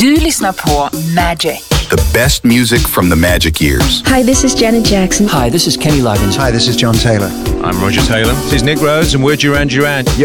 Du lyssnar på Magic. The best music from the Magic years. Hi, this is Janet Jackson. Hi, this is Kenny Loggins. Hi, this is John Taylor. I'm Roger Taylor. This is Nick Rhodes and we're Duran Duran. Yo,